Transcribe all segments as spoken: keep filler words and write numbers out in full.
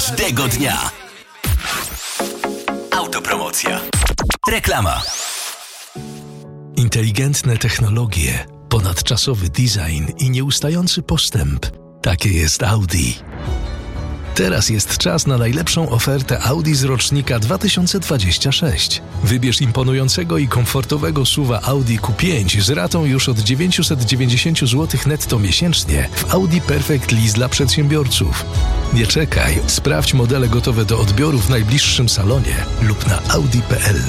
każdego dnia. Autopromocja. Reklama. Inteligentne technologie, ponadczasowy design i nieustający postęp. Takie jest Audi. Teraz jest czas na najlepszą ofertę Audi z rocznika dwa tysiące dwudziestego szóstego. Wybierz imponującego i komfortowego suwa Audi Q pięć z ratą już od dziewięćset dziewięćdziesiąt złotych netto miesięcznie w Audi Perfect Lease dla przedsiębiorców. Nie czekaj, sprawdź modele gotowe do odbioru w najbliższym salonie lub na audi kropka p l.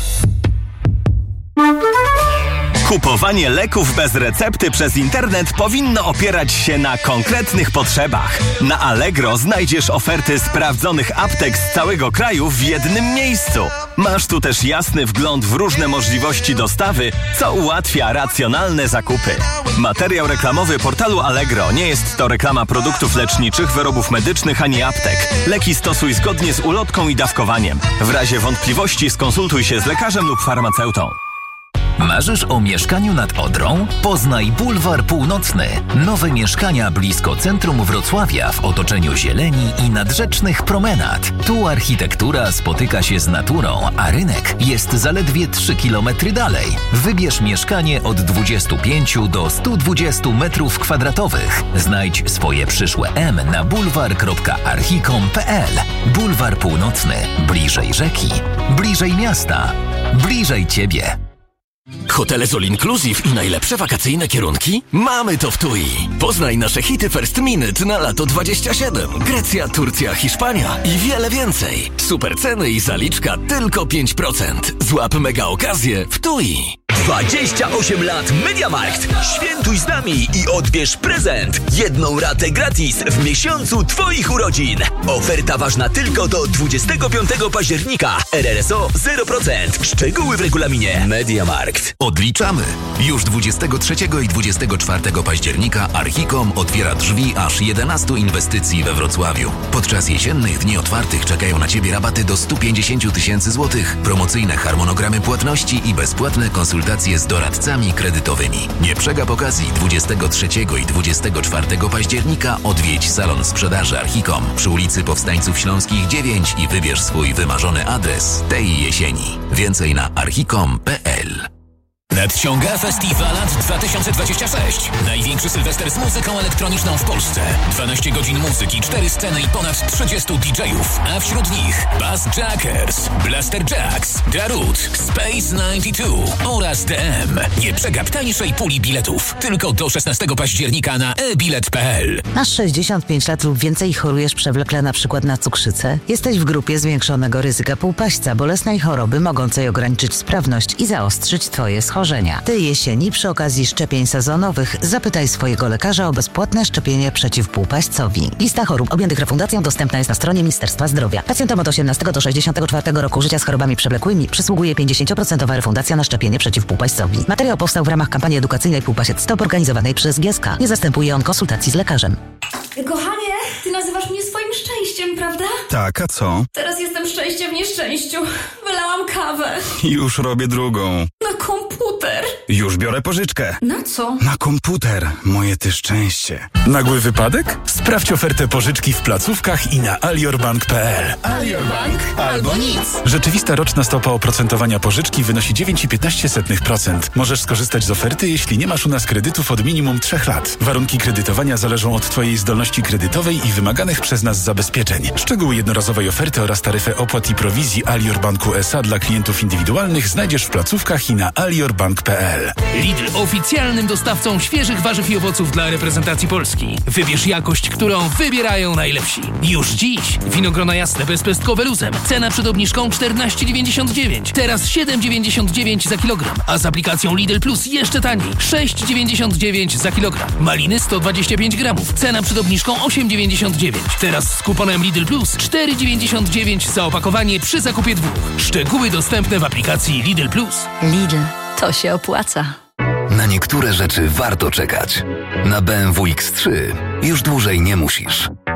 Kupowanie leków bez recepty przez internet powinno opierać się na konkretnych potrzebach. Na Allegro znajdziesz oferty sprawdzonych aptek z całego kraju w jednym miejscu. Masz tu też jasny wgląd w różne możliwości dostawy, co ułatwia racjonalne zakupy. Materiał reklamowy portalu Allegro nie jest to reklama produktów leczniczych, wyrobów medycznych ani aptek. Leki stosuj zgodnie z ulotką i dawkowaniem. W razie wątpliwości skonsultuj się z lekarzem lub farmaceutą. Marzysz o mieszkaniu nad Odrą? Poznaj Bulwar Północny. Nowe mieszkania blisko centrum Wrocławia w otoczeniu zieleni i nadrzecznych promenad. Tu architektura spotyka się z naturą, a rynek jest zaledwie trzy kilometry dalej. Wybierz mieszkanie od dwudziestu pięciu do stu dwudziestu metrów kwadratowych. Znajdź swoje przyszłe M na bulwar kropka archicom kropka p l. Bulwar Północny. Bliżej rzeki. Bliżej miasta. Bliżej Ciebie. Hotele z All Inclusive i najlepsze wakacyjne kierunki? Mamy to w T U I. Poznaj nasze hity First Minute na lato dwadzieścia siedem. Grecja, Turcja, Hiszpania i wiele więcej. Super ceny i zaliczka tylko pięć procent. Złap mega okazję w T U I. dwadzieścia osiem lat MediaMarkt. Świętuj z nami i odbierz prezent. Jedną ratę gratis w miesiącu Twoich urodzin. Oferta ważna tylko do dwudziestego piątego października. R R S O zero procent. Szczegóły w regulaminie. MediaMarkt. Odliczamy. Już dwudziestego trzeciego i dwudziestego czwartego października Archicom otwiera drzwi aż jedenastu inwestycji we Wrocławiu. Podczas jesiennych dni otwartych czekają na Ciebie rabaty do stu pięćdziesięciu tysięcy złotych, promocyjne harmonogramy płatności i bezpłatne konsultacje z doradcami kredytowymi. Nie przegap okazji. dwudziestego trzeciego i dwudziestego czwartego października odwiedź salon sprzedaży Archicom przy ulicy Powstańców Śląskich dziewięć i wybierz swój wymarzony adres tej jesieni. Więcej na archicom kropka p l. Nadciąga Festiwalat dwa tysiące dwadzieścia sześć. Największy sylwester z muzyką elektroniczną w Polsce. dwanaście godzin muzyki, cztery sceny i ponad trzydziestu D J-ów. A wśród nich Bassjackers, Blaster Jacks, Darut, Space dziewięćdziesiąt dwa oraz D M. Nie przegap tańszej puli biletów. Tylko do szesnastego października na e bilet kropka p l. Masz sześćdziesiąt pięć lat lub więcej i chorujesz przewlekle na przykład na cukrzycę? Jesteś w grupie zwiększonego ryzyka półpaśćca, bolesnej choroby mogącej ograniczyć sprawność i zaostrzyć Twoje schorzenia. Tej jesieni przy okazji szczepień sezonowych zapytaj swojego lekarza o bezpłatne szczepienie przeciw półpaśćcowi. Lista chorób objętych refundacją dostępna jest na stronie Ministerstwa Zdrowia. Pacjentom od osiemnastego do sześćdziesiątego czwartego roku życia z chorobami przewlekłymi przysługuje pięćdziesięcioprocentowa refundacja na szczepienie przeciw półpaśćcowi. Materiał powstał w ramach kampanii edukacyjnej Półpasiec Stop organizowanej przez G S K. Nie zastępuje on konsultacji z lekarzem. Kochanie, ty nazywasz mnie swoim szczęściem, prawda? Tak, a co? Teraz jestem szczęście w nieszczęściu. Wylałam kawę. Już robię drugą. Na komputer. Już biorę pożyczkę. Na co? Na komputer, moje ty szczęście. Nagły wypadek? Sprawdź ofertę pożyczki w placówkach i na aliorbank kropka p l. Alior Bank albo nic. Rzeczywista roczna stopa oprocentowania pożyczki wynosi dziewięć i piętnaście dziesiątych procent. Możesz skorzystać z oferty, jeśli nie masz u nas kredytów od minimum trzech lat. Warunki kredytowania zależą od Twojej zdolności kredytowej i wymaganych przez nas zabezpieczeń. Szczegóły jednorazowej oferty oraz taryfę opłat i prowizji Alior Banku S A dla klientów indywidualnych znajdziesz w placówkach i na aliorbank kropka p l. Lidl oficjalnym dostawcą świeżych warzyw i owoców dla reprezentacji Polski. Wybierz jakość, którą wybierają najlepsi. Już dziś winogrona jasne bezpestkowe luzem. Cena przed obniżką czternaście dziewięćdziesiąt dziewięć. Teraz siedem dziewięćdziesiąt dziewięć za kilogram. A z aplikacją Lidl Plus jeszcze taniej. sześć dziewięćdziesiąt dziewięć za kilogram. Maliny sto dwadzieścia pięć gramów. Cena przed obniżką osiem dziewięćdziesiąt dziewięć. Teraz z kuponem Lidl Plus cztery dziewięćdziesiąt dziewięć za opakowanie przy zakupie dwóch. Szczegóły dostępne w aplikacji Lidl Plus. Lidl. To się opłaca. Na niektóre rzeczy warto czekać. Na B M W X trzy już dłużej nie musisz.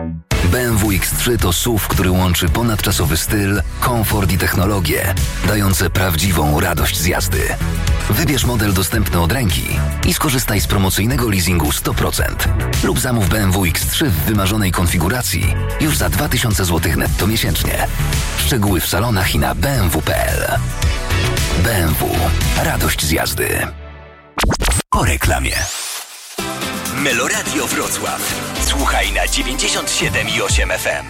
B M W X trzy to S U V, który łączy ponadczasowy styl, komfort i technologię, dające prawdziwą radość z jazdy. Wybierz model dostępny od ręki i skorzystaj z promocyjnego leasingu sto procent. Lub zamów B M W X trzy w wymarzonej konfiguracji już za dwa tysiące złotych netto miesięcznie. Szczegóły w salonach i na b m w kropka p l. B M W. Radość z jazdy. Po reklamie. Meloradio Wrocław. Słuchaj na dziewięćdziesiąt siedem i osiem F M.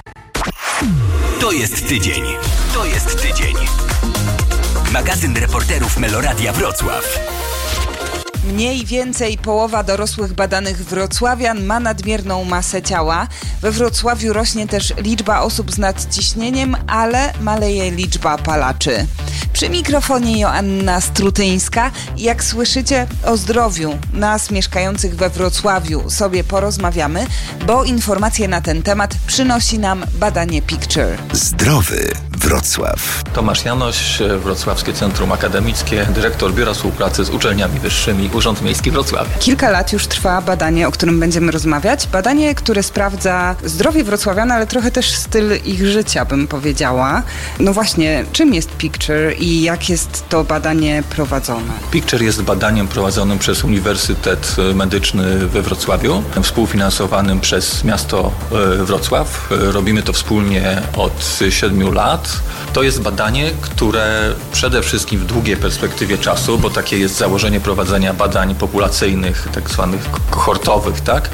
To jest tydzień. To jest tydzień. Magazyn reporterów Meloradia Wrocław. Mniej więcej połowa dorosłych badanych wrocławian ma nadmierną masę ciała. We Wrocławiu rośnie też liczba osób z nadciśnieniem, ale maleje liczba palaczy. Przy mikrofonie Joanna Strutyńska. Jak słyszycie, o zdrowiu nas mieszkających we Wrocławiu sobie porozmawiamy, bo informacje na ten temat przynosi nam badanie Picture. Zdrowy Wrocław. Tomasz Janoś, Wrocławskie Centrum Akademickie, dyrektor Biura Współpracy z Uczelniami Wyższymi, Urząd Miejski Wrocławia. Kilka lat już trwa badanie, o którym będziemy rozmawiać. Badanie, które sprawdza zdrowie wrocławian, ale trochę też styl ich życia, bym powiedziała. No właśnie, czym jest Picture i jak jest to badanie prowadzone? Picture jest badaniem prowadzonym przez Uniwersytet Medyczny we Wrocławiu, współfinansowanym przez miasto Wrocław. Robimy to wspólnie od siedmiu lat. To jest badanie, które przede wszystkim w długiej perspektywie czasu, bo takie jest założenie prowadzenia badań populacyjnych, tak zwanych kohortowych, tak?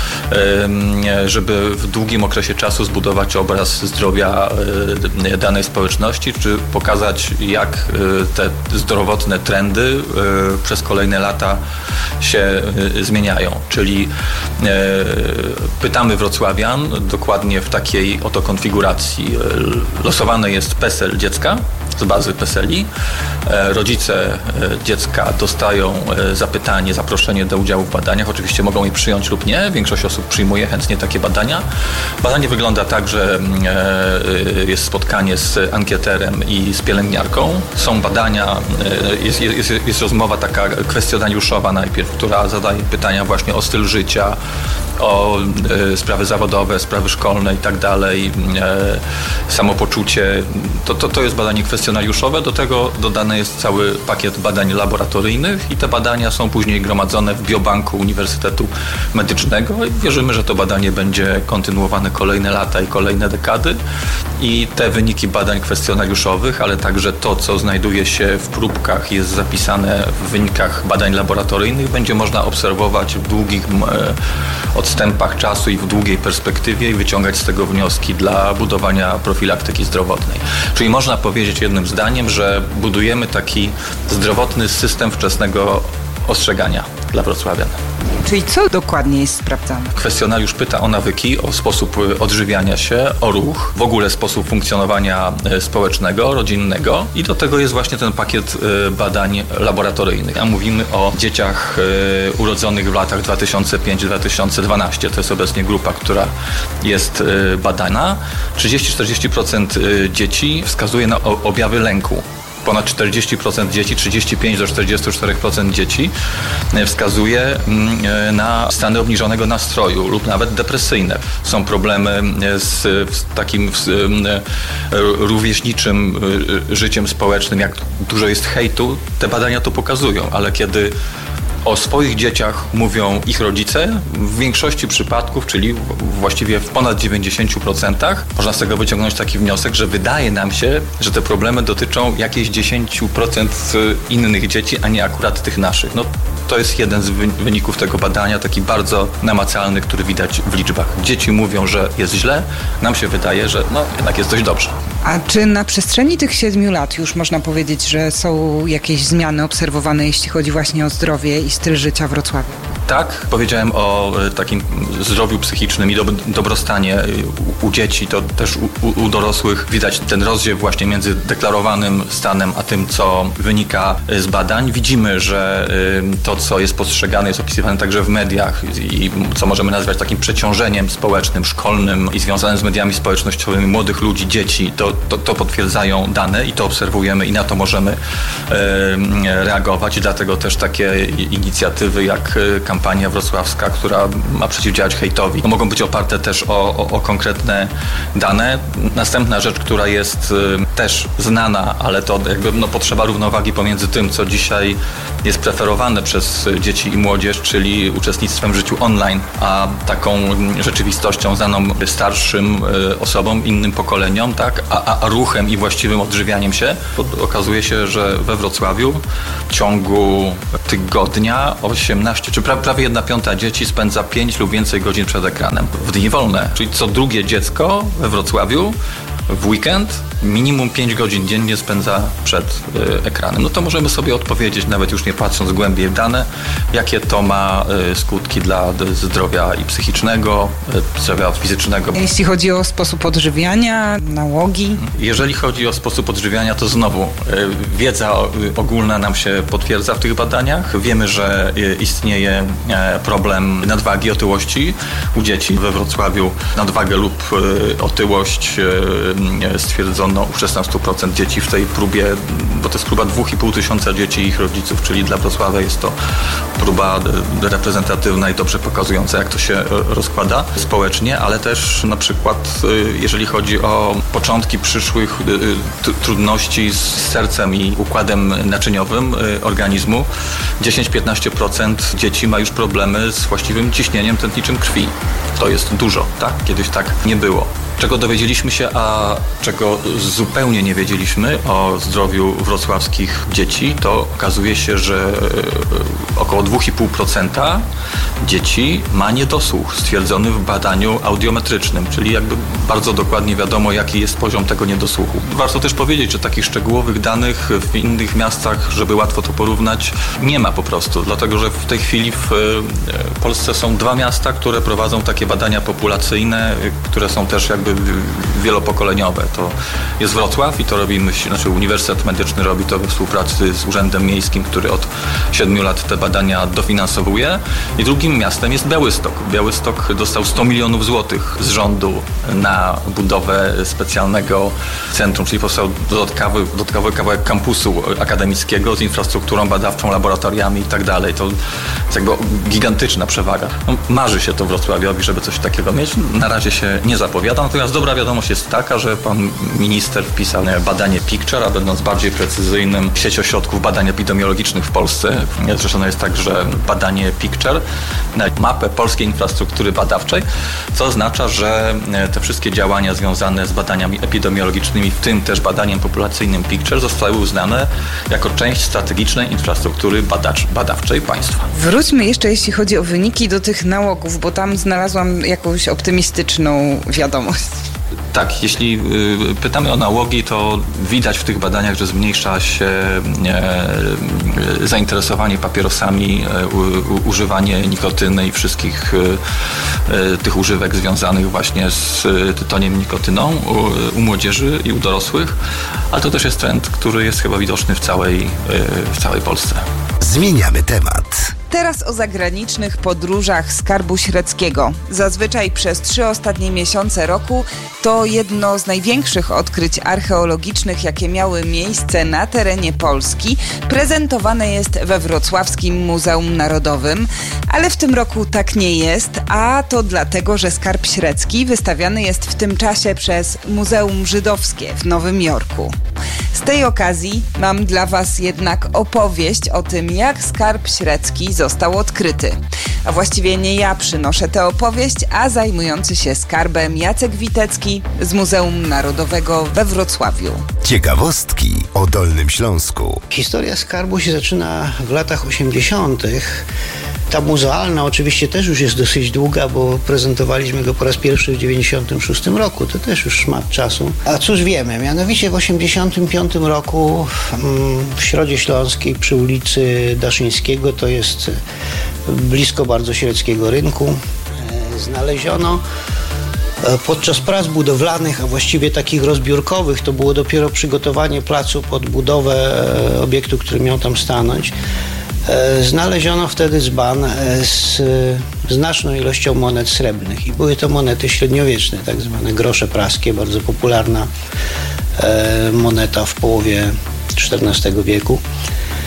Żeby w długim okresie czasu zbudować obraz zdrowia danej społeczności, czy pokazać, jak te zdrowotne trendy przez kolejne lata się zmieniają. Czyli pytamy wrocławian dokładnie w takiej oto konfiguracji. Losowane jest PESEL dziecka z bazy PESELi. Rodzice dziecka dostają zapytanie, zaproszenie do udziału w badaniach. Oczywiście mogą je przyjąć lub nie. Większość osób przyjmuje chętnie takie badania. Badanie wygląda tak, że jest spotkanie z ankieterem i z pielęgniarką. Są badania, jest, jest, jest rozmowa taka kwestionariuszowa najpierw, która zadaje pytania właśnie o styl życia, o e, sprawy zawodowe, sprawy szkolne i tak dalej, e, samopoczucie. To, to, to jest badanie kwestionariuszowe. Do tego dodany jest cały pakiet badań laboratoryjnych i te badania są później gromadzone w biobanku Uniwersytetu Medycznego i wierzymy, że to badanie będzie kontynuowane kolejne lata i kolejne dekady i te wyniki badań kwestionariuszowych, ale także to, co znajduje się w próbkach, jest zapisane w wynikach badań laboratoryjnych, będzie można obserwować w długich e, odstępach czasu i w długiej perspektywie i wyciągać z tego wnioski dla budowania profilaktyki zdrowotnej. Czyli można powiedzieć jednym zdaniem, że budujemy taki zdrowotny system wczesnego ostrzegania dla wrocławian. Czyli co dokładnie jest sprawdzane? Kwestionariusz pyta o nawyki, o sposób odżywiania się, o ruch, w ogóle sposób funkcjonowania społecznego, rodzinnego i do tego jest właśnie ten pakiet badań laboratoryjnych. A mówimy o dzieciach urodzonych w latach dwa tysiące piąty do dwa tysiące dwunastego. To jest obecnie grupa, która jest badana. trzydzieści do czterdziestu procent dzieci wskazuje na objawy lęku. Ponad czterdzieści procent dzieci, trzydzieści pięć do czterdziestu czterech procent dzieci wskazuje na stany obniżonego nastroju lub nawet depresyjne. Są problemy z takim rówieśniczym życiem społecznym, jak dużo jest hejtu, te badania to pokazują, ale kiedy o swoich dzieciach mówią ich rodzice, w większości przypadków, czyli właściwie w ponad dziewięćdziesięciu procentach, można z tego wyciągnąć taki wniosek, że wydaje nam się, że te problemy dotyczą jakichś dziesięciu procent innych dzieci, a nie akurat tych naszych. No, to jest jeden z wyników tego badania, taki bardzo namacalny, który widać w liczbach. Dzieci mówią, że jest źle, nam się wydaje, że no, jednak jest dość dobrze. A czy na przestrzeni tych siedmiu lat już można powiedzieć, że są jakieś zmiany obserwowane, jeśli chodzi właśnie o zdrowie i styl życia Wrocławia? Tak, powiedziałem o takim zdrowiu psychicznym i dobrostanie u dzieci, to też u, u dorosłych widać ten rozziew właśnie między deklarowanym stanem, a tym, co wynika z badań. Widzimy, że to, co jest postrzegane, jest opisywane także w mediach i co możemy nazwać takim przeciążeniem społecznym, szkolnym i związanym z mediami społecznościowymi młodych ludzi, dzieci, to, to, to potwierdzają dane i to obserwujemy i na to możemy e, reagować i dlatego też takie inicjatywy jak kampania kampania wrocławska, która ma przeciwdziałać hejtowi. To mogą być oparte też o, o, o konkretne dane. Następna rzecz, która jest y, też znana, ale to jakby no, potrzeba równowagi pomiędzy tym, co dzisiaj jest preferowane przez dzieci i młodzież, czyli uczestnictwem w życiu online, a taką rzeczywistością znaną starszym y, osobom, innym pokoleniom, tak? a, a ruchem i właściwym odżywianiem się. Okazuje się, że we Wrocławiu w ciągu tygodnia osiemnaście, czy pra, prawie jedna piąta dzieci spędza pięć lub więcej godzin przed ekranem w dni wolne. Czyli co drugie dziecko we Wrocławiu w weekend minimum pięć godzin dziennie spędza przed y, ekranem. No to możemy sobie odpowiedzieć, nawet już nie patrząc głębiej w dane, jakie to ma y, skutki dla y, zdrowia i psychicznego, y, zdrowia fizycznego. Jeśli chodzi o sposób odżywiania, nałogi? Jeżeli chodzi o sposób odżywiania, to znowu y, wiedza y, ogólna nam się potwierdza w tych badaniach. Wiemy, że y, istnieje y, problem nadwagi, otyłości u dzieci. We Wrocławiu nadwagę lub y, otyłość y, stwierdzono u szesnaście procent dzieci w tej próbie, bo to jest próba dwa i pół tysiąca dzieci i ich rodziców, czyli dla Wrocławia jest to próba reprezentatywna i dobrze pokazująca, jak to się rozkłada społecznie, ale też na przykład jeżeli chodzi o początki przyszłych trudności z sercem i układem naczyniowym organizmu, dziesięć do piętnastu procent dzieci ma już problemy z właściwym ciśnieniem tętniczym krwi. To jest dużo, tak? Kiedyś tak nie było. Czego dowiedzieliśmy się, a czego zupełnie nie wiedzieliśmy o zdrowiu wrocławskich dzieci, to okazuje się, że około dwa i pół procent dzieci ma niedosłuch stwierdzony w badaniu audiometrycznym, czyli jakby bardzo dokładnie wiadomo, jaki jest poziom tego niedosłuchu. Warto też powiedzieć, że takich szczegółowych danych w innych miastach, żeby łatwo to porównać, nie ma po prostu, dlatego że w tej chwili w Polsce są dwa miasta, które prowadzą takie badania populacyjne, które są też jakby wielopokoleniowe. To jest Wrocław i to robimy, znaczy Uniwersytet Medyczny robi to we współpracy z Urzędem Miejskim, który od siedmiu lat te badania dofinansowuje. I drugim miastem jest Białystok. Białystok dostał sto milionów złotych z rządu na budowę specjalnego centrum, czyli powstał dodatkowy, dodatkowy kawałek kampusu akademickiego z infrastrukturą badawczą, laboratoriami i tak dalej. To jest jakby gigantyczna przewaga. No, marzy się to Wrocławiowi, żeby coś takiego mieć. Na razie się nie zapowiada, natomiast dobra wiadomość jest taka, że pan minister wpisał badanie Picture, a będąc bardziej precyzyjnym, sieć ośrodków badań epidemiologicznych w Polsce. Zresztą jest tak, że badanie Picture na mapę polskiej infrastruktury badawczej, co oznacza, że te wszystkie działania związane z badaniami epidemiologicznymi, w tym też badaniem populacyjnym Picture, zostały uznane jako część strategicznej infrastruktury badacz, badawczej państwa. Wróćmy jeszcze, jeśli chodzi o wyniki, do tych nałogów, bo tam znalazłam jakąś optymistyczną wiadomość. Tak, jeśli y, pytamy o nałogi, to widać w tych badaniach, że zmniejsza się e, e, zainteresowanie papierosami, e, u, u, używanie nikotyny i wszystkich e, tych używek związanych właśnie z tytoniem, nikotyną u, u młodzieży i u dorosłych, ale to też jest trend, który jest chyba widoczny w całej, e, w całej Polsce. Zmieniamy temat. Teraz o zagranicznych podróżach Skarbu Średzkiego. Zazwyczaj przez trzy ostatnie miesiące roku to jedno z największych odkryć archeologicznych, jakie miały miejsce na terenie Polski. Prezentowane jest we Wrocławskim Muzeum Narodowym, ale w tym roku tak nie jest, a to dlatego, że Skarb Średzki wystawiany jest w tym czasie przez Muzeum Żydowskie w Nowym Jorku. Z tej okazji mam dla Was jednak opowieść o tym, jak Skarb Średzki został odkryty. A właściwie nie ja przynoszę tę opowieść, a zajmujący się skarbem Jacek Witecki z Muzeum Narodowego we Wrocławiu. Ciekawostki o Dolnym Śląsku. Historia skarbu się zaczyna w latach osiemdziesiątych. Ta muzealna oczywiście też już jest dosyć długa, bo prezentowaliśmy go po raz pierwszy w dziewięćdziesiątym szóstym roku. To też już szmat czasu. A cóż wiemy? Mianowicie w osiemdziesiątym piątym roku w Środzie Śląskiej przy ulicy Daszyńskiego, to jest blisko bardzo Średzkiego Rynku, znaleziono podczas prac budowlanych, a właściwie takich rozbiórkowych, to było dopiero przygotowanie placu pod budowę obiektu, który miał tam stanąć. Znaleziono wtedy dzban z znaczną ilością monet srebrnych i były to monety średniowieczne, tak zwane grosze praskie, bardzo popularna moneta w połowie czternastego wieku.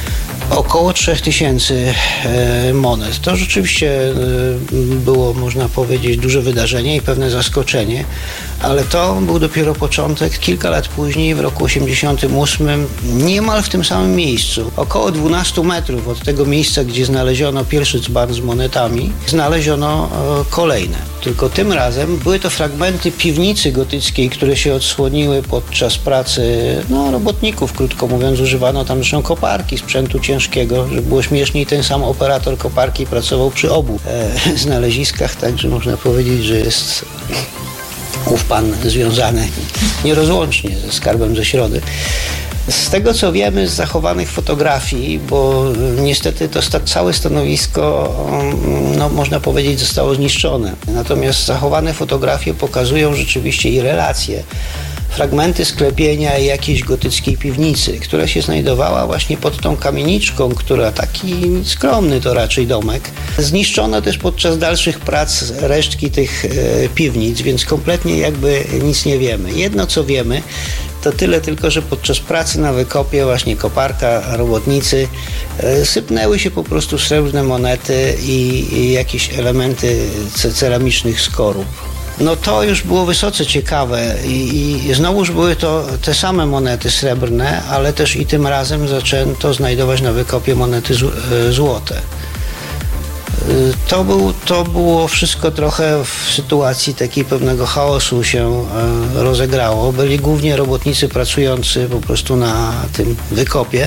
Około trzech tysięcy monet. To rzeczywiście było, można powiedzieć, duże wydarzenie i pewne zaskoczenie, ale to był dopiero początek. Kilka lat później, w roku osiemdziesiątym ósmym, niemal w tym samym miejscu, około dwunastu metrów od tego miejsca, gdzie znaleziono pierwszy dzban z monetami, znaleziono kolejne. Tylko tym razem były to fragmenty piwnicy gotyckiej, które się odsłoniły podczas pracy no, robotników, krótko mówiąc. Używano tam zresztą koparki, sprzętu ciężkiego. Żeby było śmieszniej, ten sam operator koparki pracował przy obu e, znaleziskach, także można powiedzieć, że jest ów pan związany nierozłącznie ze skarbem ze Środy. Z tego, co wiemy z zachowanych fotografii, bo niestety to sta- całe stanowisko, no, można powiedzieć, zostało zniszczone. Natomiast zachowane fotografie pokazują rzeczywiście i relacje, fragmenty sklepienia jakiejś gotyckiej piwnicy, która się znajdowała właśnie pod tą kamieniczką, która taki skromny to raczej domek. Zniszczono też podczas dalszych prac resztki tych e, piwnic, więc kompletnie jakby nic nie wiemy. Jedno, co wiemy, to tyle tylko, że podczas pracy na wykopie właśnie koparka, robotnicy e, sypnęły się po prostu srebrne monety i, i jakieś elementy ceramicznych skorup. No to już było wysoce ciekawe i, i znowuż były to te same monety srebrne, ale też i tym razem zaczęto znajdować na wykopie monety z, e, złote. To, był, to było wszystko trochę w sytuacji takiej pewnego chaosu się e, rozegrało. Byli głównie robotnicy pracujący po prostu na tym wykopie.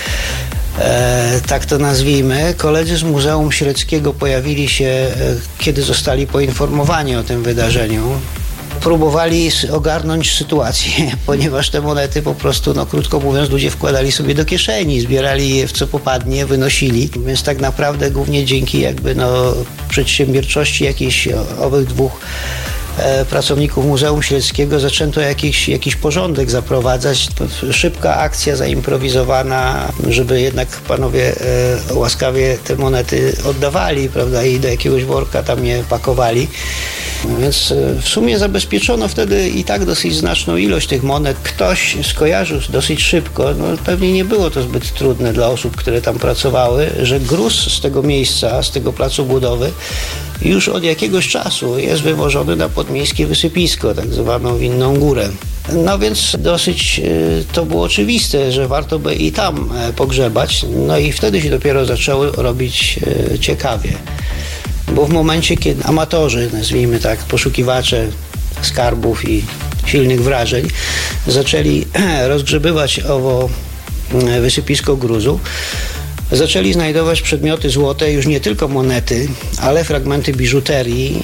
E, tak to nazwijmy. Koledzy z Muzeum Średzkiego pojawili się, e, kiedy zostali poinformowani o tym wydarzeniu. Próbowali ogarnąć sytuację, ponieważ te monety po prostu, no krótko mówiąc, ludzie wkładali sobie do kieszeni, zbierali je w co popadnie, wynosili. Więc tak naprawdę głównie dzięki jakby no przedsiębiorczości jakiejś owych dwóch e, pracowników Muzeum Średzkiego zaczęto jakiś, jakiś porządek zaprowadzać. Szybka akcja zaimprowizowana, żeby jednak panowie e, łaskawie te monety oddawali, prawda, i do jakiegoś worka tam je pakowali. Więc w sumie zabezpieczono wtedy i tak dosyć znaczną ilość tych monet. Ktoś skojarzył dosyć szybko, no pewnie nie było to zbyt trudne dla osób, które tam pracowały, że gruz z tego miejsca, z tego placu budowy już od jakiegoś czasu jest wywożony na podmiejskie wysypisko, tak zwaną Winną Górę. No więc dosyć to było oczywiste, że warto by i tam pogrzebać, no i wtedy się dopiero zaczęło robić ciekawie. Bo w momencie, kiedy amatorzy, nazwijmy tak, poszukiwacze skarbów i silnych wrażeń, zaczęli rozgrzebywać owo wysypisko gruzu, zaczęli znajdować przedmioty złote, już nie tylko monety, ale fragmenty biżuterii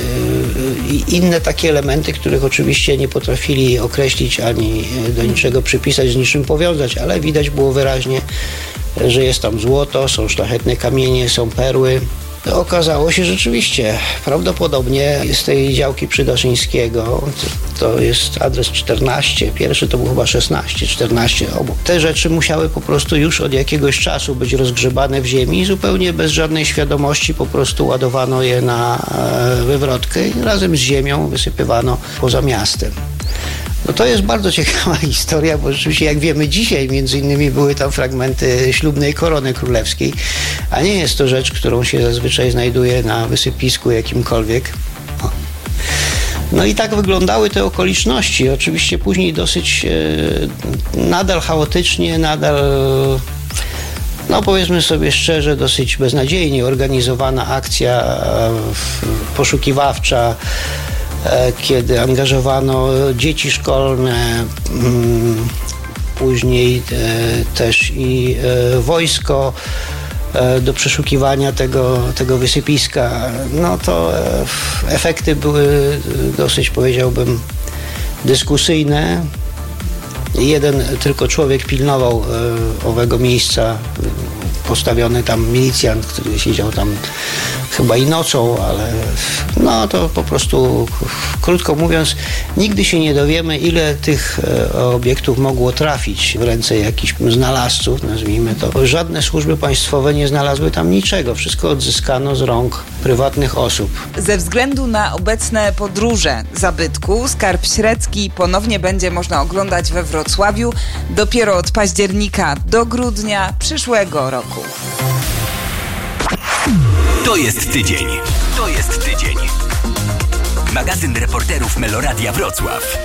i inne takie elementy, których oczywiście nie potrafili określić ani do niczego przypisać, z niczym powiązać, ale widać było wyraźnie, że jest tam złoto, są szlachetne kamienie, są perły. Okazało się rzeczywiście, prawdopodobnie z tej działki Przydaszyńskiego, to jest adres czternaście, pierwszy to był chyba szesnaście, czternaście obok. Te rzeczy musiały po prostu już od jakiegoś czasu być rozgrzebane w ziemi i zupełnie bez żadnej świadomości po prostu ładowano je na wywrotkę i razem z ziemią wysypywano poza miastem. No to jest bardzo ciekawa historia, bo rzeczywiście jak wiemy dzisiaj między innymi były tam fragmenty ślubnej korony królewskiej, a nie jest to rzecz, którą się zazwyczaj znajduje na wysypisku jakimkolwiek. O. No i tak wyglądały te okoliczności. Oczywiście później dosyć e, nadal chaotycznie, nadal no powiedzmy sobie szczerze, dosyć beznadziejnie organizowana akcja e, poszukiwawcza, kiedy angażowano dzieci szkolne, później też i wojsko do przeszukiwania tego, tego wysypiska. No to efekty były dosyć, powiedziałbym, dyskusyjne. Jeden tylko człowiek pilnował owego miejsca, postawiony tam milicjant, który siedział tam chyba i nocą, ale no to po prostu, krótko mówiąc, nigdy się nie dowiemy, ile tych obiektów mogło trafić w ręce jakichś znalazców, nazwijmy to. Żadne służby państwowe nie znalazły tam niczego. Wszystko odzyskano z rąk prywatnych osób. Ze względu na obecne podróże zabytku, Skarb Średzki ponownie będzie można oglądać we Wrocławiu dopiero od października do grudnia przyszłego roku. To jest tydzień. To jest tydzień. Magazyn reporterów Meloradia Wrocław.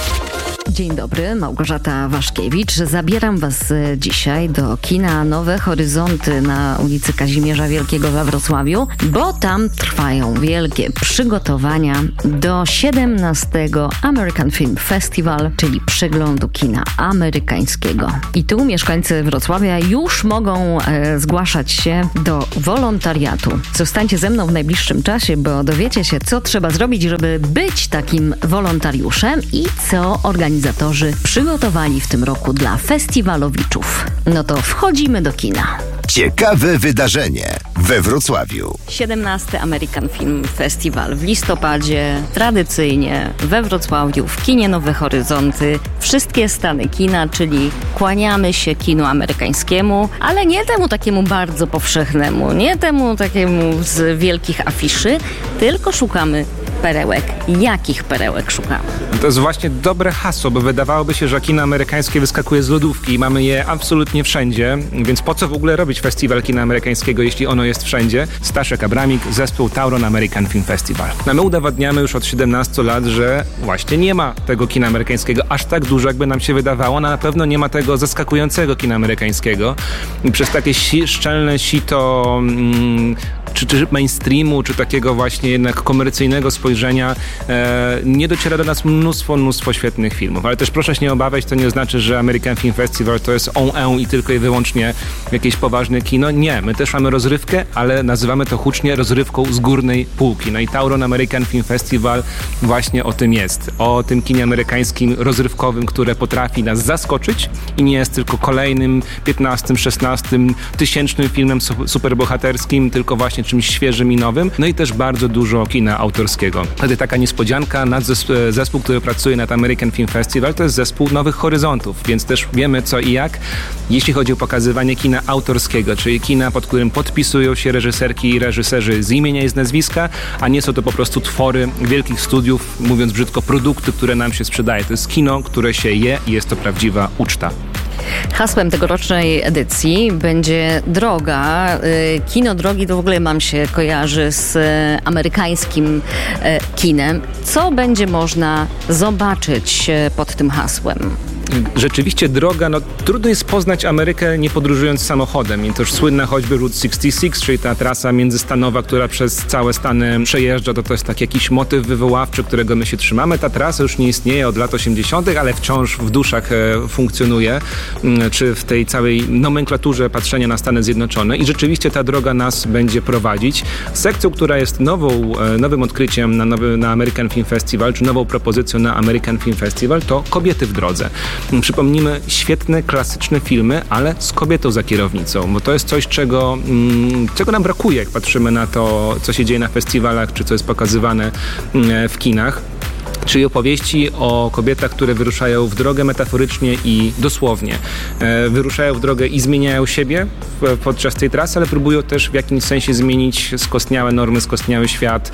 Dzień dobry, Małgorzata Waszkiewicz. Zabieram Was dzisiaj do kina Nowe Horyzonty na ulicy Kazimierza Wielkiego we Wrocławiu, bo tam trwają wielkie przygotowania do siedemnastego American Film Festival, czyli przeglądu kina amerykańskiego. I tu mieszkańcy Wrocławia już mogą e, zgłaszać się do wolontariatu. Zostańcie ze mną w najbliższym czasie, bo dowiecie się, co trzeba zrobić, żeby być takim wolontariuszem i co organizatorzy przygotowali w tym roku dla festiwalowiczów. No to wchodzimy do kina. Ciekawe wydarzenie we Wrocławiu. siedemnasty American Film Festival w listopadzie, tradycyjnie we Wrocławiu, w kinie Nowe Horyzonty. Wszystkie stany kina, czyli kłaniamy się kinu amerykańskiemu, ale nie temu takiemu bardzo powszechnemu, nie temu takiemu z wielkich afiszy, tylko szukamy perełek. Jakich perełek szukamy? To jest właśnie dobre hasło, bo wydawałoby się, że kino amerykańskie wyskakuje z lodówki i mamy je absolutnie wszędzie, więc po co w ogóle robić festiwal kina amerykańskiego, jeśli ono jest wszędzie? Staszek Abramik, zespół Tauron American Film Festival. No my udowadniamy już od siedemnastu lat, że właśnie nie ma tego kina amerykańskiego aż tak dużo, jakby nam się wydawało. No na pewno nie ma tego zaskakującego kina amerykańskiego. I przez takie si- szczelne sito mm, czy, czy mainstreamu, czy takiego właśnie jednak komercyjnego spojrzenia e, nie dociera do nas mnóstwo, mnóstwo świetnych filmów. Ale też proszę się nie obawiać, to nie oznacza, że American Film Festival to jest on i tylko i wyłącznie jakieś poważne kino. Nie, my też mamy rozrywkę, ale nazywamy to hucznie rozrywką z górnej półki. No i Tauron American Film Festival właśnie o tym jest. O tym kinie amerykańskim rozrywkowym, które potrafi nas zaskoczyć i nie jest tylko kolejnym piętnastym, szesnastym, tysięcznym filmem superbohaterskim, tylko właśnie czymś świeżym i nowym. No i też bardzo dużo kina autorskiego. Wtedy taka niespodzianka, nadzespół, zespół, który pracuje nad American Film Festival, to jest zespół Nowych Horyzontów, więc też wiemy co i jak, jeśli chodzi o pokazywanie kina autorskiego, czyli kina, pod którym podpisują się reżyserki i reżyserzy z imienia i z nazwiska, a nie są to po prostu twory wielkich studiów, mówiąc brzydko, produkty, które nam się sprzedaje. To jest kino, które się je i jest to prawdziwa uczta. Hasłem tegorocznej edycji będzie droga. Kino drogi to w ogóle mam się kojarzy z amerykańskim kinem. Co będzie można zobaczyć pod tym hasłem? Rzeczywiście droga, no trudno jest poznać Amerykę nie podróżując samochodem. I to już słynna choćby Route sześćdziesiąt sześć, czyli ta trasa międzystanowa, która przez całe Stany przejeżdża, to to jest taki jakiś motyw wywoławczy, którego my się trzymamy. Ta trasa już nie istnieje od lat osiemdziesiątych, ale wciąż w duszach e, funkcjonuje, m, czy w tej całej nomenklaturze patrzenia na Stany Zjednoczone. I rzeczywiście ta droga nas będzie prowadzić. Sekcją, która jest nową, e, nowym odkryciem na, nowy, na American Film Festival, czy nową propozycją na American Film Festival, to Kobiety w drodze. Przypomnijmy, świetne, klasyczne filmy, ale z kobietą za kierownicą, bo to jest coś, czego, mm, czego nam brakuje, jak patrzymy na to, co się dzieje na festiwalach, czy co jest pokazywane mm, w kinach. Czyli opowieści o kobietach, które wyruszają w drogę metaforycznie i dosłownie. E, wyruszają w drogę i zmieniają siebie w, podczas tej trasy, ale próbują też w jakimś sensie zmienić skostniałe normy, skostniały świat,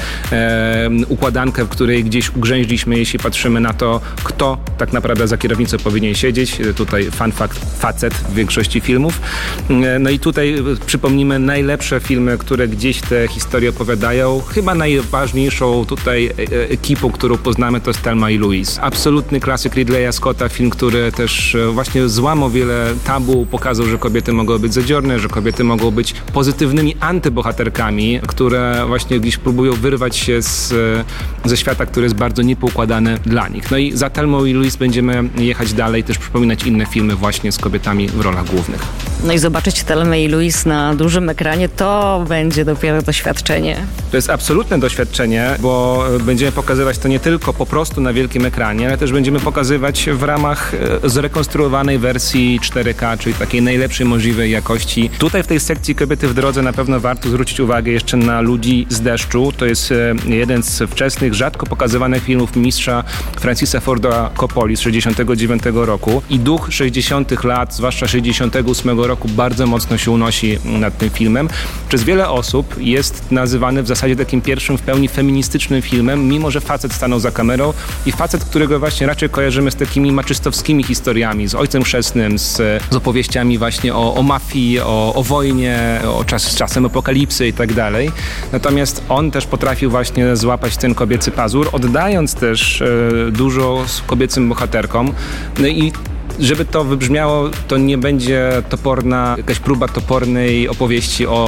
e, układankę, w której gdzieś ugrzęźliśmy, jeśli patrzymy na to, kto tak naprawdę za kierownicą powinien siedzieć. Tutaj fun fact, facet w większości filmów. E, no i tutaj przypomnimy najlepsze filmy, które gdzieś te historie opowiadają. Chyba najważniejszą tutaj ekipą, którą poznamy, to jest Thelma i Louise. Absolutny klasyk Ridleya Scotta, film, który też właśnie złamał wiele tabu, pokazał, że kobiety mogą być zadziorne, że kobiety mogą być pozytywnymi antybohaterkami, które właśnie gdzieś próbują wyrwać się z, ze świata, który jest bardzo niepoukładany dla nich. No i za Thelmą i Louise będziemy jechać dalej, też przypominać inne filmy właśnie z kobietami w rolach głównych. No i zobaczyć Thelmę i Louise na dużym ekranie to będzie dopiero doświadczenie. To jest absolutne doświadczenie, bo będziemy pokazywać to nie tylko po prostu na wielkim ekranie, ale też będziemy pokazywać w ramach zrekonstruowanej wersji cztery K, czyli takiej najlepszej możliwej jakości. Tutaj w tej sekcji Kobiety w drodze na pewno warto zwrócić uwagę jeszcze na Ludzi z deszczu. To jest jeden z wczesnych, rzadko pokazywanych filmów mistrza Francisa Forda Coppoli z sześćdziesiątego dziewiątego roku i duch sześćdziesiątych lat, zwłaszcza sześćdziesiątego ósmego roku bardzo mocno się unosi nad tym filmem. Przez wiele osób jest nazywany w zasadzie takim pierwszym w pełni feministycznym filmem, mimo że facet stanął za kamerą i facet, którego właśnie raczej kojarzymy z takimi maczystowskimi historiami, z Ojcem Chrzestnym, z, z opowieściami właśnie o, o mafii, o, o wojnie, o czas, z czasem apokalipsy i tak dalej. Natomiast on też potrafił właśnie złapać ten kobiecy pazur, oddając też e, dużo z kobiecym bohaterkom. No i żeby to wybrzmiało, to nie będzie toporna, jakaś próba topornej opowieści o,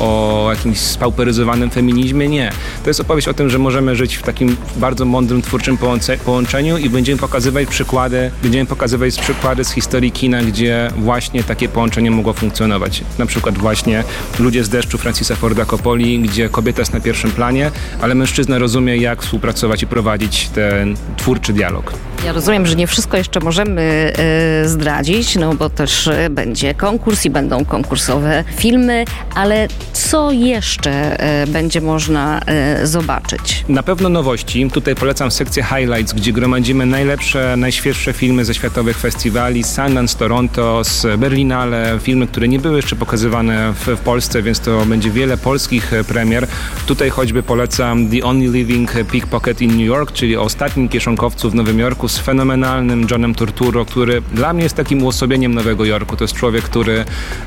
o jakimś spauperyzowanym feminizmie. Nie. To jest opowieść o tym, że możemy żyć w takim bardzo mądrym, twórczym połączeniu i będziemy pokazywać przykłady, będziemy pokazywać przykłady z historii kina, gdzie właśnie takie połączenie mogło funkcjonować. Na przykład właśnie Ludzie z deszczu Francisa Forda Coppoli, gdzie kobieta jest na pierwszym planie, ale mężczyzna rozumie, jak współpracować i prowadzić ten twórczy dialog. Ja rozumiem, że nie wszystko jeszcze możemy y, zdradzić, no bo też y, będzie konkurs i będą konkursowe filmy, ale co jeszcze y, będzie można y, zobaczyć? Na pewno nowości. Tutaj polecam sekcję Highlights, gdzie gromadzimy najlepsze, najświeższe filmy ze światowych festiwali, z Sundance, Toronto, z Berlinale, filmy, które nie były jeszcze pokazywane w, w Polsce, więc to będzie wiele polskich premier. Tutaj choćby polecam The Only Living Pickpocket in New York, czyli o ostatnim kieszonkowcu w Nowym Jorku, z fenomenalnym Johnem Turturro, który dla mnie jest takim uosobieniem Nowego Jorku. To jest człowiek, który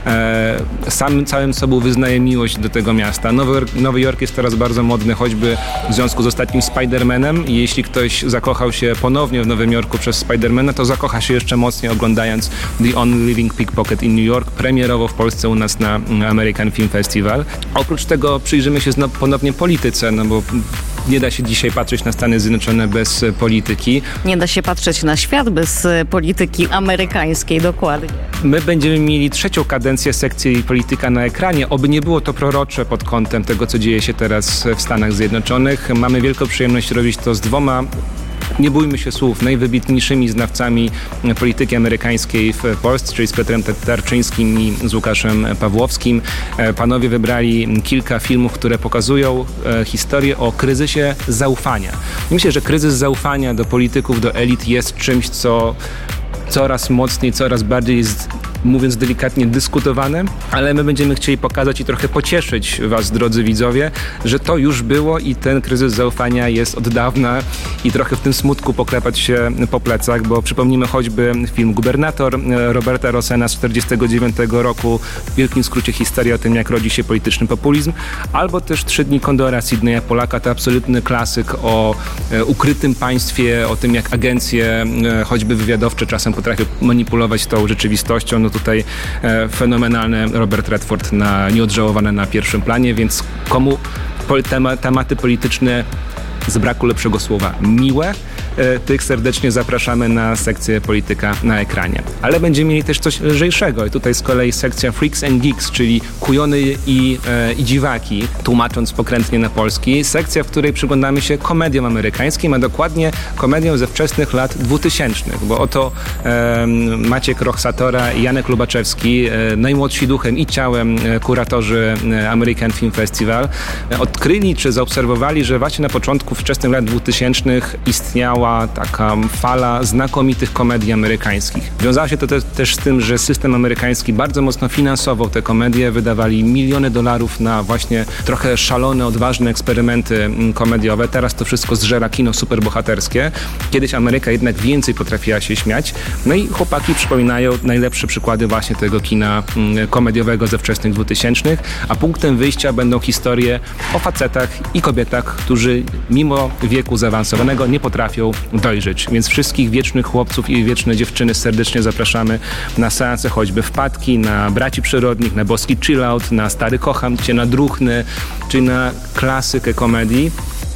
e, sam całym sobą wyznaje miłość do tego miasta. Nowy, Nowy Jork jest teraz bardzo modny, choćby w związku z ostatnim Spider-Manem i jeśli ktoś zakochał się ponownie w Nowym Jorku przez Spider-Mana, to zakocha się jeszcze mocniej oglądając The Only Living Pickpocket in New York, premierowo w Polsce u nas na American Film Festival. Oprócz tego przyjrzymy się znowu ponownie polityce, no bo nie da się dzisiaj patrzeć na Stany Zjednoczone bez polityki. Nie da się patrzeć na świat bez polityki amerykańskiej, dokładnie. My będziemy mieli trzecią kadencję sekcji Polityka na ekranie. Oby nie było to prorocze pod kątem tego, co dzieje się teraz w Stanach Zjednoczonych. Mamy wielką przyjemność robić to z dwoma, nie bójmy się słów, najwybitniejszymi znawcami polityki amerykańskiej w Polsce, czyli z Piotrem Tarczyńskim i z Łukaszem Pawłowskim. Panowie wybrali kilka filmów, które pokazują historię o kryzysie zaufania. Myślę, że kryzys zaufania do polityków, do elit jest czymś, co coraz mocniej, coraz bardziej jest, mówiąc delikatnie, dyskutowane, ale my będziemy chcieli pokazać i trochę pocieszyć was, drodzy widzowie, że to już było i ten kryzys zaufania jest od dawna i trochę w tym smutku poklepać się po plecach, bo przypomnijmy choćby film Gubernator Roberta Rossena z czterdziestego dziewiątego roku, w wielkim skrócie historia o tym, jak rodzi się polityczny populizm, albo też Trzy dni Kondora Sydneya Polaka, to absolutny klasyk o e, ukrytym państwie, o tym, jak agencje, e, choćby wywiadowcze, czasem potrafią manipulować tą rzeczywistością. No tutaj e, fenomenalny Robert Redford na, nieodżałowany na pierwszym planie, więc komu pol, tema, tematy polityczne z braku lepszego słowa miłe, e, tych serdecznie zapraszamy na sekcję Polityka na ekranie. Ale będziemy mieli też coś lżejszego i tutaj z kolei sekcja Freaks and Geeks, czyli kujony i, e, i dziwaki, tłumacząc pokrętnie na polski. Sekcja, w której przyglądamy się komediom amerykańskim, a dokładnie komediom ze wczesnych lat dwutysięcznych, bo oto e, Maciek Rochsatora i Janek Lubaczewski, e, najmłodsi duchem i ciałem e, kuratorzy e, American Film Festival, e, odkryli czy zaobserwowali, że właśnie na początku wczesnych lat dwutysięcznych istniała taka fala znakomitych komedii amerykańskich. Wiązało się to te, też z tym, że system amerykański bardzo mocno finansował te komedie, wydawali miliony dolarów na właśnie trochę szalone, odważne eksperymenty komediowe. Teraz to wszystko zżera kino superbohaterskie. Kiedyś Ameryka jednak więcej potrafiła się śmiać. No i chłopaki przypominają najlepsze przykłady właśnie tego kina komediowego ze wczesnych dwutysięcznych, a punktem wyjścia będą historie o facetach i kobietach, którzy mimo wieku zaawansowanego nie potrafią dojrzeć. Więc wszystkich wiecznych chłopców i wieczne dziewczyny serdecznie zapraszamy na seanse choćby Wpadki, na Braci Przyrodnich, na Boski Chillout, na Stary Kocham Cię, na Druchny, czyli na klasykę komedii.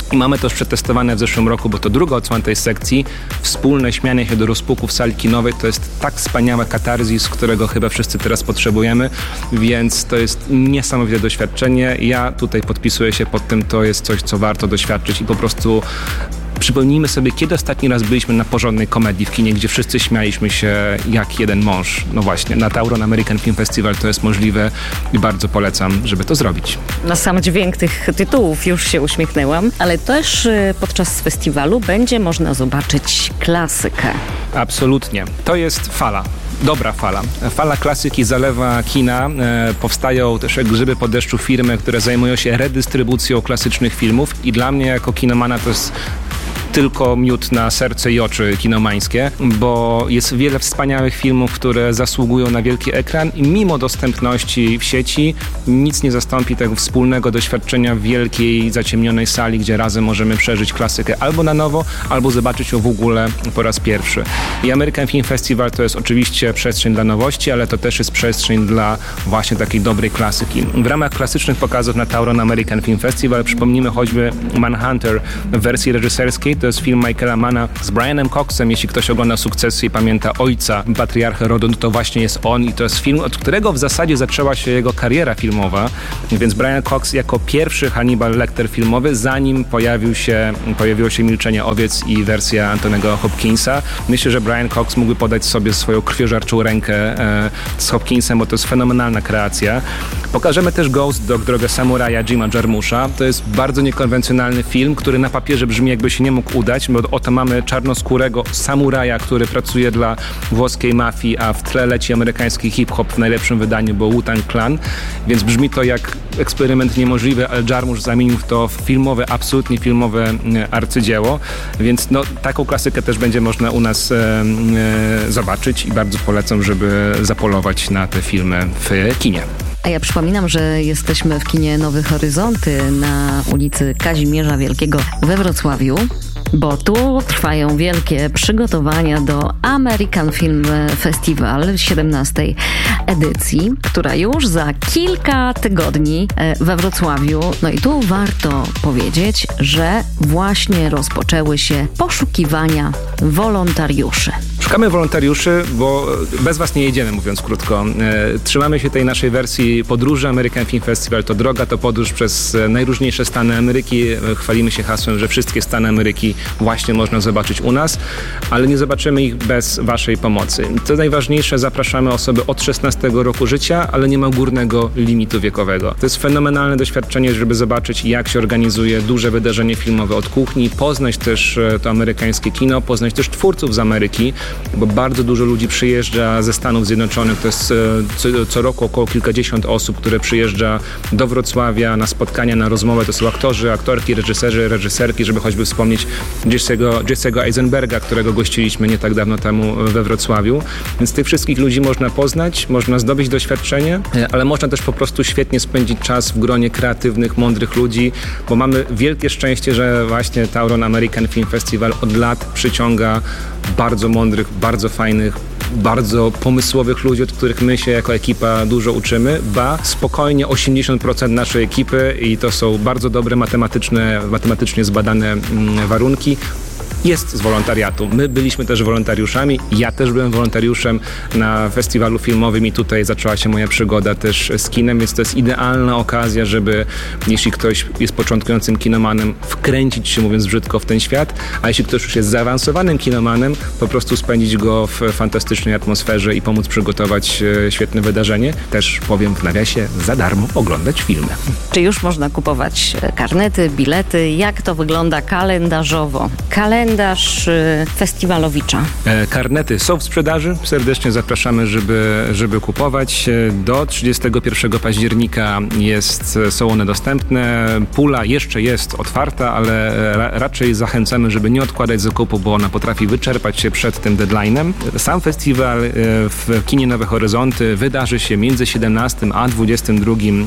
I mamy to już przetestowane w zeszłym roku, bo to druga odsłona tej sekcji. Wspólne śmianie się do rozpuku w sali kinowej to jest tak wspaniałe katarzis, którego chyba wszyscy teraz potrzebujemy, więc to jest niesamowite doświadczenie. Ja tutaj podpisuję się pod tym, to jest coś, co warto doświadczyć i po prostu przypomnijmy sobie, kiedy ostatni raz byliśmy na porządnej komedii w kinie, gdzie wszyscy śmialiśmy się jak jeden mąż. No właśnie, na Tauron American Film Festival to jest możliwe i bardzo polecam, żeby to zrobić. Na sam dźwięk tych tytułów już się uśmiechnęłam, ale też podczas festiwalu będzie można zobaczyć klasykę. Absolutnie. To jest fala. Dobra fala. Fala klasyki zalewa kina. E, powstają też jak grzyby po deszczu firmy, które zajmują się redystrybucją klasycznych filmów i dla mnie jako kinomana to jest tylko miód na serce i oczy kinomańskie, bo jest wiele wspaniałych filmów, które zasługują na wielki ekran i mimo dostępności w sieci nic nie zastąpi tego wspólnego doświadczenia w wielkiej, zaciemnionej sali, gdzie razem możemy przeżyć klasykę albo na nowo, albo zobaczyć ją w ogóle po raz pierwszy. I American Film Festival to jest oczywiście przestrzeń dla nowości, ale to też jest przestrzeń dla właśnie takiej dobrej klasyki. W ramach klasycznych pokazów na Tauron American Film Festival przypomnijmy choćby Manhunter w wersji reżyserskiej. To jest film Michaela Manna z Brianem Coxem. Jeśli ktoś ogląda Sukcesy i pamięta ojca, patriarchę rodu, to właśnie jest on i to jest film, od którego w zasadzie zaczęła się jego kariera filmowa. Więc Brian Cox jako pierwszy Hannibal Lecter filmowy, zanim pojawił się, pojawiło się Milczenie owiec i wersja Antonego Hopkinsa. Myślę, że Brian Cox mógłby podać sobie swoją krwiożerczą rękę e, z Hopkinsem, bo to jest fenomenalna kreacja. Pokażemy też Ghost Dog, drogę samuraja Jima Jarmusza. To jest bardzo niekonwencjonalny film, który na papierze brzmi, jakby się nie mógł udać, bo oto mamy czarnoskórego samuraja, który pracuje dla włoskiej mafii, a w tle leci amerykański hip-hop w najlepszym wydaniu, bo Wu-Tang Clan, więc brzmi to jak eksperyment niemożliwy, ale Jarmusch zamienił to w filmowe, absolutnie filmowe arcydzieło, więc no, taką klasykę też będzie można u nas e, e, zobaczyć i bardzo polecam, żeby zapolować na te filmy w kinie. A ja przypominam, że jesteśmy w kinie Nowe Horyzonty na ulicy Kazimierza Wielkiego we Wrocławiu, bo tu trwają wielkie przygotowania do American Film Festival siedemnastej edycji, która już za kilka tygodni we Wrocławiu. No i tu warto powiedzieć, że właśnie rozpoczęły się poszukiwania wolontariuszy. Szukamy wolontariuszy, bo bez was nie jedziemy, mówiąc krótko. Trzymamy się tej naszej wersji podróży. American Film Festival to droga, to podróż przez najróżniejsze stany Ameryki. Chwalimy się hasłem, że wszystkie stany Ameryki właśnie można zobaczyć u nas, ale nie zobaczymy ich bez waszej pomocy. Co najważniejsze, zapraszamy osoby od szesnastego roku życia, ale nie ma górnego limitu wiekowego. To jest fenomenalne doświadczenie, żeby zobaczyć, jak się organizuje duże wydarzenie filmowe od kuchni, poznać też to amerykańskie kino, poznać też twórców z Ameryki, bo bardzo dużo ludzi przyjeżdża ze Stanów Zjednoczonych. To jest co, co roku około kilkadziesiąt osób, które przyjeżdża do Wrocławia na spotkania, na rozmowę. To są aktorzy, aktorki, reżyserzy, reżyserki, żeby choćby wspomnieć Jesse'ego, Jesse'ego Eisenberga, którego gościliśmy nie tak dawno temu we Wrocławiu. Więc tych wszystkich ludzi można poznać, można zdobyć doświadczenie, ale można też po prostu świetnie spędzić czas w gronie kreatywnych, mądrych ludzi, bo mamy wielkie szczęście, że właśnie Tauron American Film Festival od lat przyciąga bardzo mądrych, bardzo fajnych, bardzo pomysłowych ludzi, od których my się jako ekipa dużo uczymy, ba spokojnie osiemdziesiąt procent naszej ekipy i to są bardzo dobre matematyczne, matematycznie zbadane mm, warunki. Jest z wolontariatu. My byliśmy też wolontariuszami. Ja też byłem wolontariuszem na festiwalu filmowym i tutaj zaczęła się moja przygoda też z kinem, więc to jest idealna okazja, żeby jeśli ktoś jest początkującym kinomanem, wkręcić się, mówiąc brzydko, w ten świat, a jeśli ktoś już jest zaawansowanym kinomanem, po prostu spędzić go w fantastycznej atmosferze i pomóc przygotować świetne wydarzenie. Też powiem w nawiasie, za darmo oglądać filmy. Czy już można kupować karnety, bilety? Jak to wygląda kalendarzowo? Kalendarz festiwalowicza. Karnety są w sprzedaży. Serdecznie zapraszamy, żeby, żeby kupować. Do trzydziestego pierwszego października jest, są one dostępne. Pula jeszcze jest otwarta, ale ra, raczej zachęcamy, żeby nie odkładać zakupu, bo ona potrafi wyczerpać się przed tym deadline'em. Sam festiwal w kinie Nowe Horyzonty wydarzy się między siedemnastego a dwudziestego drugiego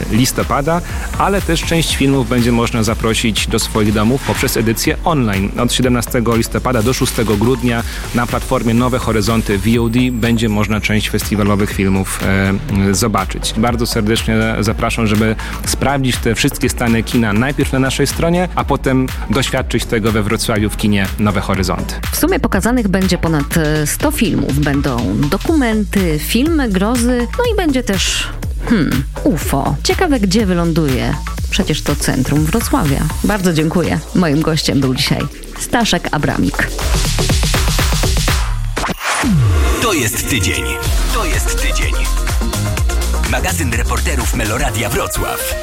listopada, ale też część filmów będzie można zaprosić do swoich domów poprzez edycję online. Od od siedemnastego listopada do szóstego grudnia na platformie Nowe Horyzonty V O D będzie można część festiwalowych filmów e, zobaczyć. Bardzo serdecznie zapraszam, żeby sprawdzić te wszystkie stany kina najpierw na naszej stronie, a potem doświadczyć tego we Wrocławiu w kinie Nowe Horyzonty. W sumie pokazanych będzie ponad sto filmów. Będą dokumenty, filmy grozy, no i będzie też hmm, U F O. Ciekawe, gdzie wyląduje. Przecież to centrum Wrocławia. Bardzo dziękuję. Moim gościem był dzisiaj Staszek Abramik. To jest tydzień. To jest tydzień. Magazyn reporterów Meloradia Wrocław.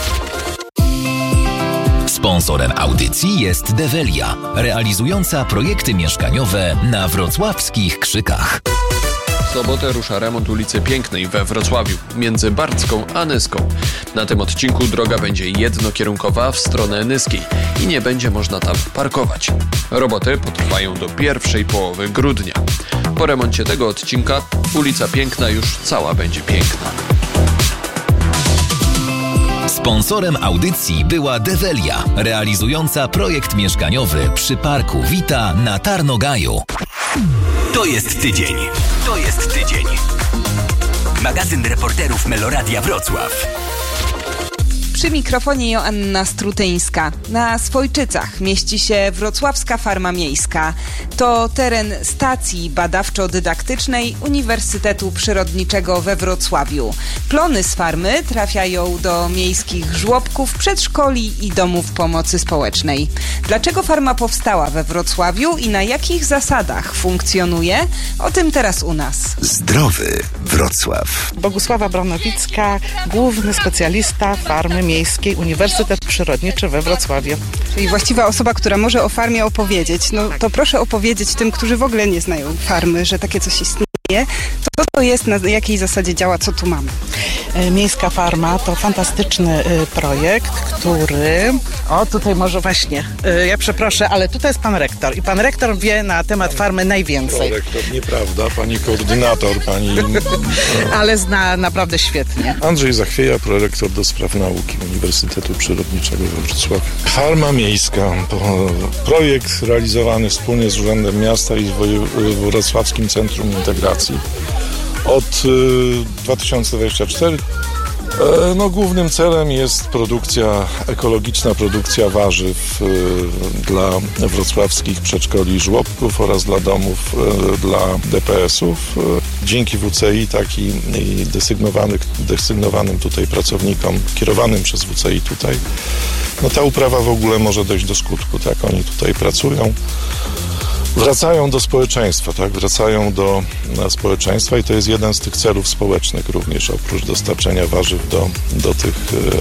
Sponsorem audycji jest Develia, realizująca projekty mieszkaniowe na wrocławskich Krzykach. W sobotę rusza remont ulicy Pięknej we Wrocławiu, między Barcką a Nyską. Na tym odcinku droga będzie jednokierunkowa w stronę Nyskiej i nie będzie można tam parkować. Roboty potrwają do pierwszej połowy grudnia. Po remoncie tego odcinka ulica Piękna już cała będzie piękna. Sponsorem audycji była Develia, realizująca projekt mieszkaniowy przy Parku Wita na Tarnogaju. To jest tydzień. To jest tydzień. Magazyn reporterów Meloradia Wrocław. Przy mikrofonie Joanna Strutyńska. Na Swojczycach mieści się Wrocławska Farma Miejska. To teren stacji badawczo-dydaktycznej Uniwersytetu Przyrodniczego we Wrocławiu. Plony z farmy trafiają do miejskich żłobków, przedszkoli i domów pomocy społecznej. Dlaczego farma powstała we Wrocławiu i na jakich zasadach funkcjonuje? O tym teraz u nas. Zdrowy Wrocław. Bogusława Bronowicka, główny specjalista farmy miejskiej, Uniwersytet Przyrodniczy we Wrocławiu. Czyli właściwa osoba, która może o farmie opowiedzieć. No to proszę opowiedzieć tym, którzy w ogóle nie znają farmy, że takie coś istnieje. Co to jest, na jakiej zasadzie działa, co tu mamy? Miejska Farma to fantastyczny projekt, który... O, tutaj może właśnie, ja przeproszę, ale tutaj jest pan rektor i pan rektor wie na temat farmy najwięcej. Pan rektor, nieprawda, pani koordynator, pani... ale zna naprawdę świetnie. Andrzej Zachwieja, prorektor do spraw nauki Uniwersytetu Przyrodniczego we Wrocławiu. Farma Miejska, projekt realizowany wspólnie z Urzędem Miasta i z Wrocławskim Centrum Integracji od dwa tysiące dwudziestego czwartego. No, głównym celem jest produkcja, ekologiczna produkcja warzyw dla wrocławskich przedszkoli i żłobków oraz dla domów, dla D P S-ów. Dzięki W C I, tak i desygnowanych, desygnowanym tutaj pracownikom, kierowanym przez W C I tutaj, no ta uprawa w ogóle może dojść do skutku, tak, oni tutaj pracują. Wracają do społeczeństwa, tak? Wracają do społeczeństwa i to jest jeden z tych celów społecznych również, oprócz dostarczenia warzyw do, do tych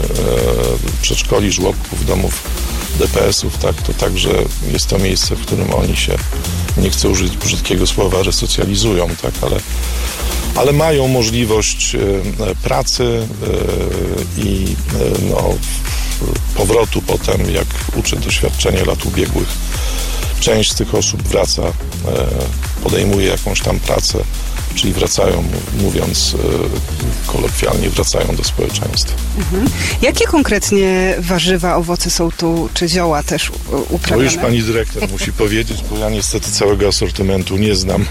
e, przedszkoli, żłobków, domów D P S-ów, tak? To także jest to miejsce, w którym oni się, nie chcę użyć brzydkiego słowa, resocjalizują, tak? Ale, ale mają możliwość e, pracy e, i e, no, powrotu potem, jak uczy doświadczenie lat ubiegłych. Część z tych osób wraca, podejmuje jakąś tam pracę, czyli wracają, mówiąc kolokwialnie, wracają do społeczeństwa. Mhm. Jakie konkretnie warzywa, owoce są tu, czy zioła też uprawiane? To już pani dyrektor musi powiedzieć, bo ja niestety całego asortymentu nie znam.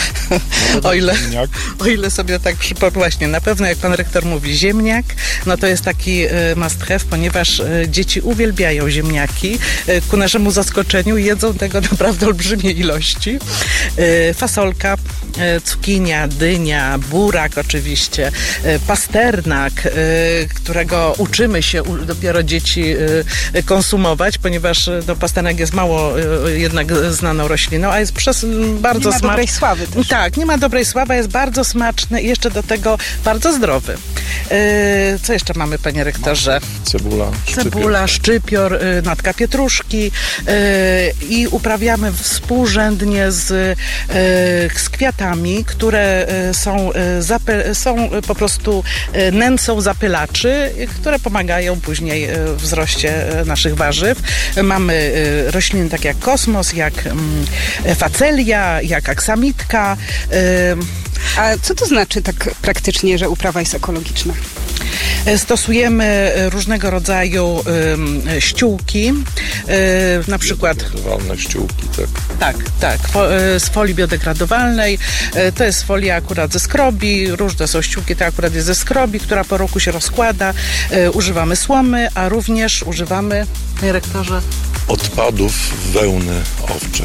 O ile, o ile sobie tak przypomnę, właśnie na pewno jak pan rektor mówi ziemniak, no to jest taki must have, ponieważ dzieci uwielbiają ziemniaki, ku naszemu zaskoczeniu jedzą tego naprawdę olbrzymie ilości. Fasolka, cukinia, dynia, burak oczywiście, pasternak, którego uczymy się dopiero dzieci konsumować, ponieważ no, pasternak jest mało jednak znaną rośliną, a jest przez bardzo smaczny. Dobrej sławy też. Tak, nie ma dobrej sławy, jest bardzo smaczny i jeszcze do tego bardzo zdrowy. Yy, co jeszcze mamy, panie rektorze? Cebula, szczypior. Cebula, szczypior, yy, natka pietruszki yy, i uprawiamy współrzędnie z, yy, z kwiatami, które yy, są, yy, zapy, są yy, po prostu yy, nęcą zapylaczy, yy, które pomagają później yy, w wzroście yy, naszych warzyw. Yy, mamy yy, rośliny takie jak kosmos, jak yy, facelia, jak aksamitka. A co to znaczy tak praktycznie, że uprawa jest ekologiczna? Stosujemy różnego rodzaju y, ściółki, y, na przykład... Biodegradowalne ściółki, tak? Tak, tak, fo, y, z folii biodegradowalnej. Y, to jest folia akurat ze skrobi, różne są ściółki, to akurat jest ze skrobi, która po roku się rozkłada. Y, używamy słomy, a również używamy, panie rektorze... Odpadów wełny owczej.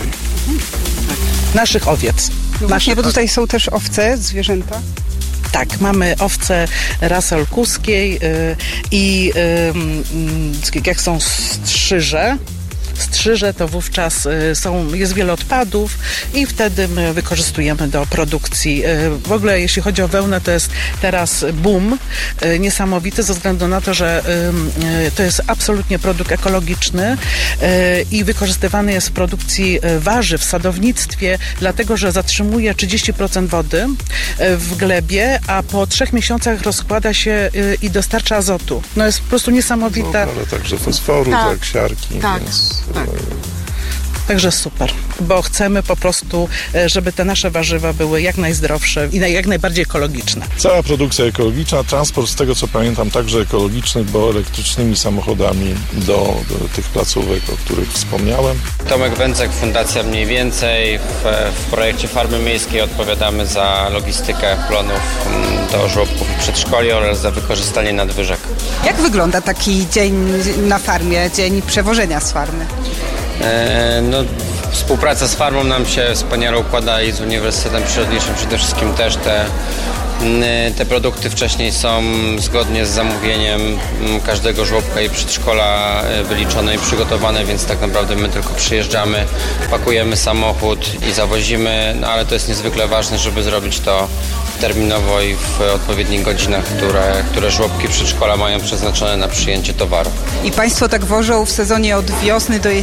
Naszych owiec. No właśnie, bo tutaj są też owce, zwierzęta. Tak, mamy owce rasy olkuskiej yy, i yy, jak są strzyże, strzyże, to wówczas y, są, jest wiele odpadów i wtedy my wykorzystujemy do produkcji. Y, w ogóle jeśli chodzi o wełnę, to jest teraz boom y, niesamowity ze względu na to, że y, y, to jest absolutnie produkt ekologiczny y, i wykorzystywany jest w produkcji y, warzyw, w sadownictwie, dlatego, że zatrzymuje trzydzieści procent wody y, w glebie, a po trzech miesiącach rozkłada się y, i dostarcza azotu. No jest po prostu niesamowita. No, ale także fosforu, tak, tak siarki, tak. Więc... Tak. Także super, bo chcemy po prostu, żeby te nasze warzywa były jak najzdrowsze i jak najbardziej ekologiczne. Cała produkcja ekologiczna, transport z tego co pamiętam także ekologiczny, bo elektrycznymi samochodami do, do tych placówek, o których wspomniałem. Tomek Węcek, Fundacja Mniej Więcej. W, w projekcie Farmy Miejskiej odpowiadamy za logistykę plonów do żłobków i przedszkoli oraz za wykorzystanie nadwyżek. Jak wygląda taki dzień na farmie, dzień przewożenia z farmy? No, współpraca z farmą nam się wspaniale układa i z Uniwersytetem Przyrodniczym przede wszystkim też te, te produkty wcześniej są zgodnie z zamówieniem każdego żłobka i przedszkola wyliczone i przygotowane, więc tak naprawdę my tylko przyjeżdżamy, pakujemy samochód i zawozimy, no ale to jest niezwykle ważne, żeby zrobić to terminowo i w odpowiednich godzinach, które, które żłobki przedszkola mają przeznaczone na przyjęcie towaru. I Państwo tak wożą w sezonie od wiosny do jesieni?